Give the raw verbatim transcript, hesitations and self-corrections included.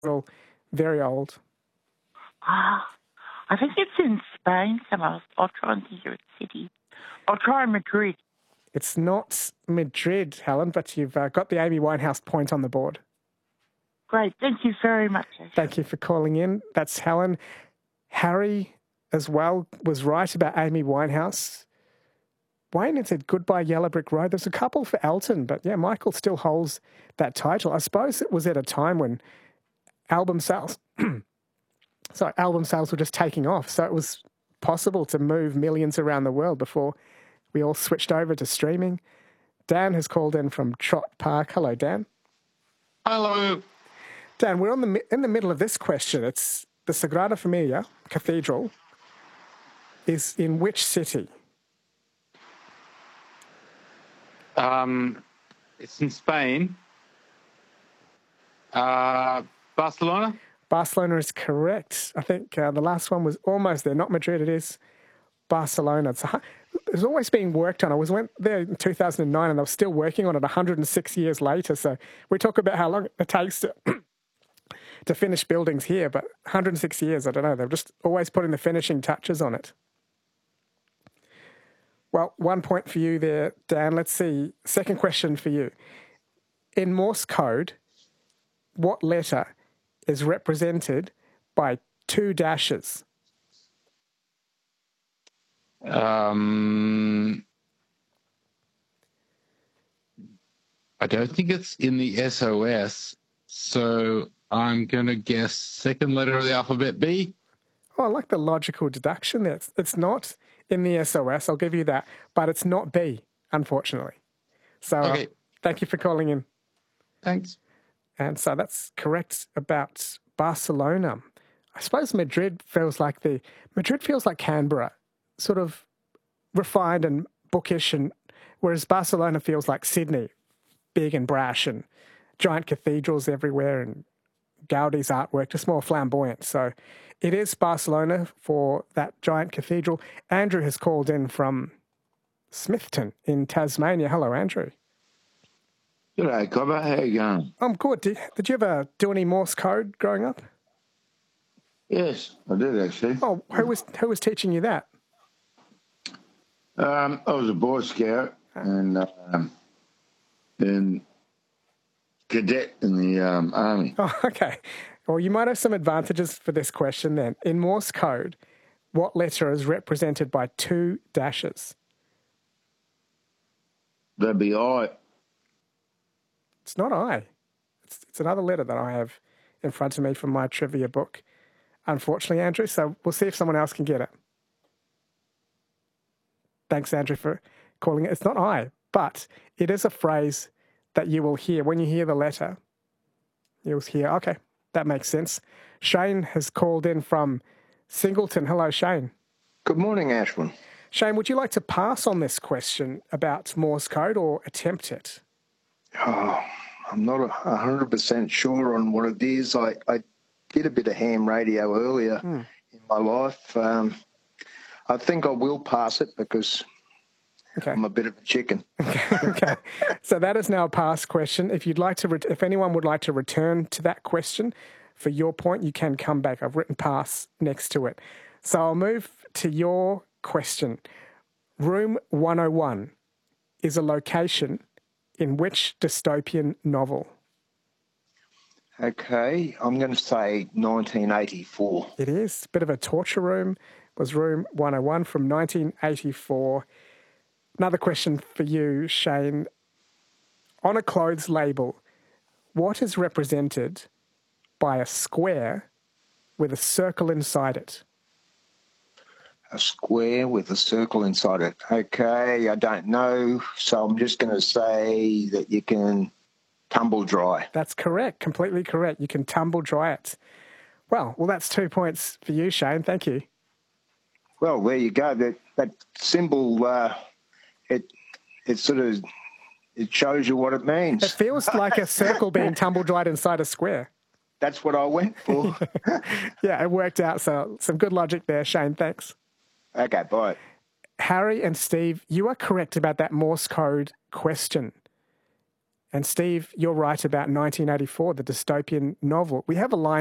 cathedral, very old. Ah, I think it's in Spain somewhere. I'll, I'll try and think of its city. I'll try Madrid. It's not Madrid, Helen, but you've uh, got the Amy Winehouse point on the board. Great. Thank you very much, Ash. Thank you for calling in. That's Helen. Harry, as well, was right about Amy Winehouse. Wayne had said Goodbye Yellow Brick Road. There's a couple for Elton, but yeah, Michael still holds that title. I suppose it was at a time when album sales, sorry, album sales were just taking off. So it was possible to move millions around the world before we all switched over to streaming. Dan has called in from Trott Park. Hello, Dan. Hello. Dan, we're on the in the middle of this question. It's the Sagrada Familia Cathedral is in which city? Um, it's in Spain. Uh, Barcelona? Barcelona is correct. I think uh, the last one was almost there. Not Madrid, it is Barcelona. It's, a, it's always being worked on. I was went there in two thousand nine and they were still working on it one hundred six years later. So we talk about how long it takes to to finish buildings here, but one hundred six years, I don't know. They're just always putting the finishing touches on it. Well, one point for you there, Dan. Let's see. Second question for you. In Morse code, what letter is represented by two dashes? Um, I don't think it's in the S O S, so I'm going to guess second letter of the alphabet, B. Oh, I like the logical deduction there. It's, it's not in the S O S, I'll give you that, but it's not B, unfortunately. So okay. uh, thank you for calling in. Thanks. And so that's correct about Barcelona. I suppose Madrid feels like the Madrid feels like Canberra, sort of refined and bookish, and whereas Barcelona feels like Sydney, big and brash and giant cathedrals everywhere and Gaudi's artwork, just more flamboyant. So it is Barcelona for that giant cathedral. Andrew has called in from Smithton in Tasmania. Hello, Andrew. G'day, Cobber. How you going? I'm good. Did, did you ever do any Morse code growing up? Yes, I did actually. Oh, who was who was teaching you that? Um, I was a Boy Scout and um, then cadet in the um, Army. Oh, okay. Well, you might have some advantages for this question then. In Morse code, what letter is represented by two dashes? That'd be I. It's not I. It's, it's another letter that I have in front of me from my trivia book, unfortunately, Andrew. So we'll see if someone else can get it. Thanks, Andrew, for calling it. It's not I, but it is a phrase that you will hear. When you hear the letter, you'll hear, okay, that makes sense. Shane has called in from Singleton. Hello, Shane. Good morning, Ashwin. Shane, would you like to pass on this question about Morse code or attempt it? Oh, I'm not one hundred percent sure on what it is. I, I did a bit of ham radio earlier hmm. in my life. Um, I think I will pass it because okay. I'm a bit of a chicken. Okay. okay. So that is now a pass question. If you'd like to, re- if anyone would like to return to that question for your point, you can come back. I've written pass next to it. So I'll move to your question. Room one oh one is a location in which dystopian novel? Okay, I'm going to say nineteen eighty-four. It is. A bit of a torture room. It was Room one oh one from nineteen eighty-four. Another question for you, Shane. On a clothes label, what is represented by a square with a circle inside it? A square with a circle inside it. Okay, I don't know, so I'm just going to say that you can tumble dry. That's correct, completely correct. You can tumble dry it. Well, well, that's two points for you, Shane. Thank you. Well, there you go. That that symbol, uh, it it sort of it shows you what it means. It feels like a circle being tumble dried inside a square. That's what I went for. Yeah, it worked out. So some good logic there, Shane. Thanks. Okay, bye. Harry and Steve, you are correct about that Morse code question. And Steve, you're right about nineteen eighty-four, the dystopian novel. We have a line